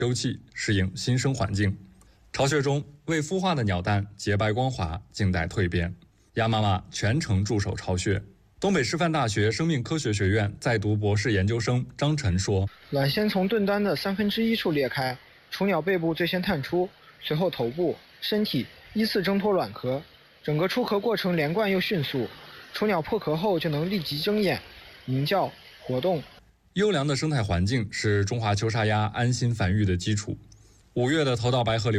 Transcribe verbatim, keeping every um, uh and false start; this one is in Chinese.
周期，适应新生环境。巢穴中未孵化的鸟蛋洁白光滑，静待蜕变。鸭妈妈全程驻守巢穴。东北师范大学生命科学学院在读博士研究生张晨说：“ 卵先从盾端的三分之一处裂开，雏鸟背部最先探出，随后头部、身体依次挣脱卵壳，整个出壳过程连贯又迅速。雏鸟破壳后就能立即睁眼、鸣叫、活动。 优良的生态环境是中华秋沙鸭安心繁育的基础。五月的头道白河流